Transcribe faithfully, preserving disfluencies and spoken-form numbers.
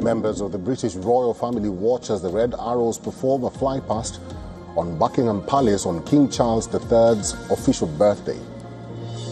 Members of the British royal family watch as the Red Arrows perform a fly past on Buckingham Palace on King Charles the third's official birthday.